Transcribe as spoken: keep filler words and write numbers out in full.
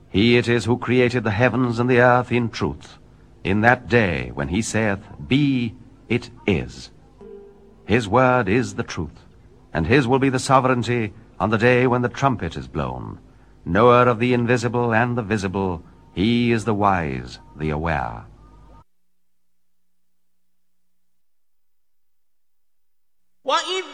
He it is who created the heavens and the earth in truth, in that day when he saith, Be, it is. His word is the truth, and his will be the sovereignty on the day when the trumpet is blown. Knower of the invisible and the visible, he is the wise, the aware. وَإِذْ